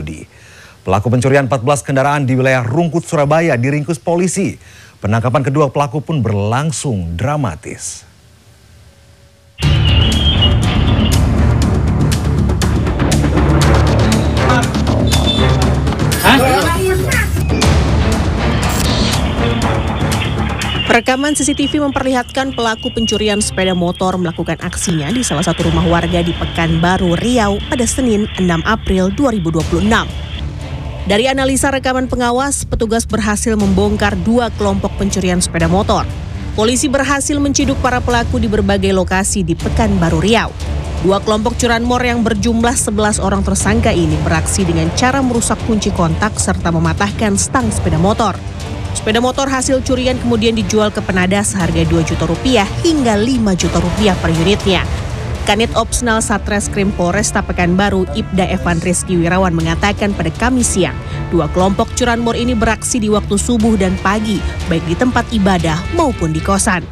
judi. Pelaku pencurian 14 kendaraan di wilayah Rungkut, Surabaya diringkus polisi. Penangkapan kedua pelaku pun berlangsung dramatis. Rekaman CCTV memperlihatkan pelaku pencurian sepeda motor melakukan aksinya di salah satu rumah warga di Pekanbaru, Riau pada Senin 6 April 2026. Dari analisa rekaman pengawas, petugas berhasil membongkar 2 kelompok pencurian sepeda motor. Polisi berhasil menciduk para pelaku di berbagai lokasi di Pekanbaru, Riau. 2 kelompok curanmor yang berjumlah 11 orang tersangka ini beraksi dengan cara merusak kunci kontak serta mematahkan stang sepeda motor. Sepeda motor hasil curian kemudian dijual ke penadah seharga Rp2 juta hingga Rp5 juta per unitnya. Kanit Opsnal Satreskrim Polresta Pekanbaru, Ibda Evan Rizky Wirawan mengatakan pada Kamis siang, 2 kelompok curanmor ini beraksi di waktu subuh dan pagi, baik di tempat ibadah maupun di kosan.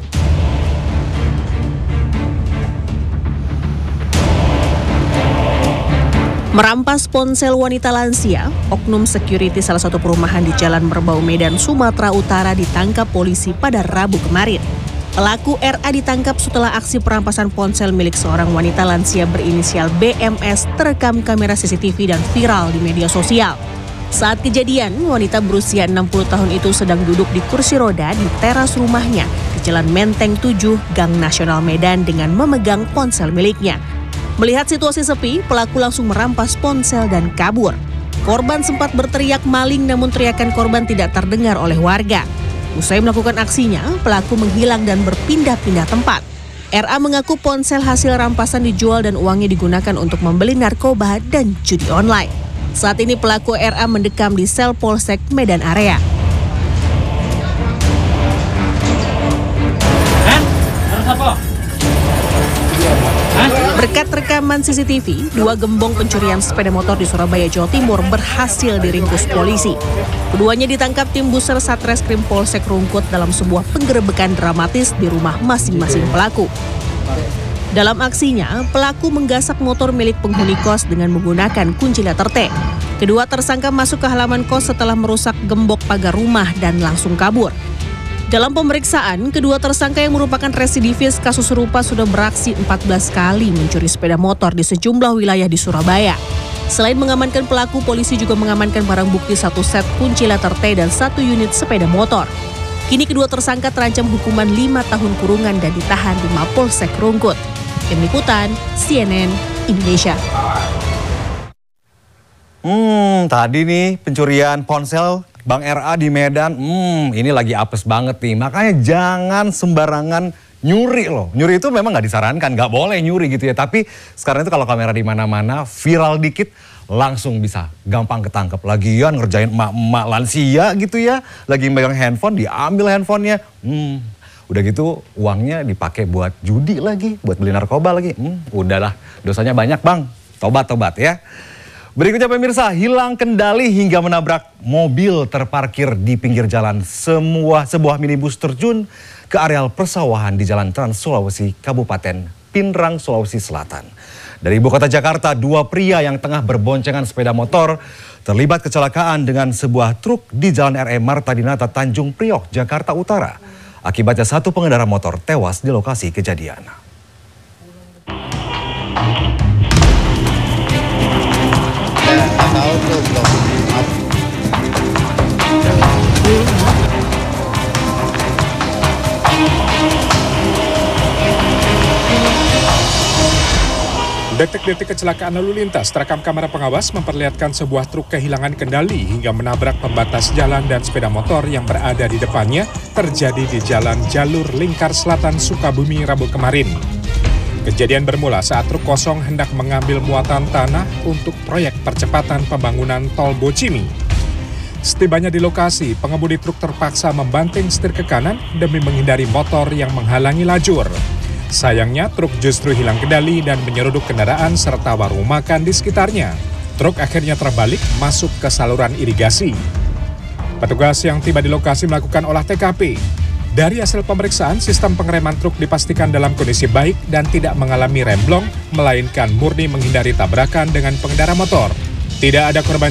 Merampas ponsel wanita lansia, oknum security salah satu perumahan di Jalan Merbau, Medan, Sumatera Utara ditangkap polisi pada Rabu kemarin. Pelaku RA ditangkap setelah aksi perampasan ponsel milik seorang wanita lansia berinisial BMS terekam kamera CCTV dan viral di media sosial. Saat kejadian, wanita berusia 60 tahun itu sedang duduk di kursi roda di teras rumahnya di Jalan Menteng 7, Gang Nasional Medan dengan memegang ponsel miliknya. Melihat situasi sepi, pelaku langsung merampas ponsel dan kabur. Korban sempat berteriak maling namun teriakan korban tidak terdengar oleh warga. Usai melakukan aksinya, pelaku menghilang dan berpindah-pindah tempat. RA mengaku ponsel hasil rampasan dijual dan uangnya digunakan untuk membeli narkoba dan judi online. Saat ini pelaku RA mendekam di sel Polsek Medan Area. Berkat rekaman CCTV, 2 gembong pencurian sepeda motor di Surabaya, Jawa Timur berhasil diringkus polisi. Keduanya ditangkap tim Buser Satreskrim Polsek Rungkut dalam sebuah penggerebekan dramatis di rumah masing-masing pelaku. Dalam aksinya, pelaku menggasak motor milik penghuni kos dengan menggunakan kunci letter T. Kedua tersangka masuk ke halaman kos setelah merusak gembok pagar rumah dan langsung kabur. Dalam pemeriksaan, kedua tersangka yang merupakan residivis kasus serupa sudah beraksi 14 kali mencuri sepeda motor di sejumlah wilayah di Surabaya. Selain mengamankan pelaku, polisi juga mengamankan barang bukti 1 set kunci letter T dan 1 unit sepeda motor. Kini kedua tersangka terancam hukuman 5 tahun kurungan dan ditahan di Mapolsek Rungkut. Tim Liputan, CNN Indonesia. Tadi nih pencurian ponsel Bang RA di Medan, ini lagi apes banget nih. Makanya jangan sembarangan nyuri loh. Nyuri itu memang nggak disarankan, nggak boleh nyuri gitu ya. Tapi sekarang itu kalau kamera di mana-mana, viral dikit, langsung bisa gampang ketangkep. Lagian ngerjain emak-emak lansia gitu ya. Lagi megang handphone, diambil handphonenya. Udah gitu uangnya dipakai buat judi lagi, buat beli narkoba lagi. Udahlah, dosanya banyak Bang. Tobat-tobat ya. Berikutnya pemirsa, hilang kendali hingga menabrak mobil terparkir di pinggir jalan. Sebuah minibus terjun ke areal persawahan di Jalan Trans Sulawesi, Kabupaten Pinrang, Sulawesi Selatan. Dari ibu kota Jakarta, 2 pria yang tengah berboncengan sepeda motor terlibat kecelakaan dengan sebuah truk di Jalan RE Marta Dinata, Tanjung Priok, Jakarta Utara. Akibatnya 1 pengendara motor tewas di lokasi kejadian. Detik-detik kecelakaan lalu lintas terekam kamera pengawas memperlihatkan sebuah truk kehilangan kendali hingga menabrak pembatas jalan dan sepeda motor yang berada di depannya terjadi di Jalan Jalur Lingkar Selatan, Sukabumi, Rabu kemarin. Kejadian bermula saat truk kosong hendak mengambil muatan tanah untuk proyek percepatan pembangunan tol Bocimi. Setibanya di lokasi, pengemudi truk terpaksa membanting setir ke kanan demi menghindari motor yang menghalangi lajur. Sayangnya, truk justru hilang kendali dan menyeruduk kendaraan serta warung makan di sekitarnya. Truk akhirnya terbalik masuk ke saluran irigasi. Petugas yang tiba di lokasi melakukan olah TKP. Dari hasil pemeriksaan, sistem pengereman truk dipastikan dalam kondisi baik dan tidak mengalami remblong, melainkan murni menghindari tabrakan dengan pengendara motor. Tidak ada korban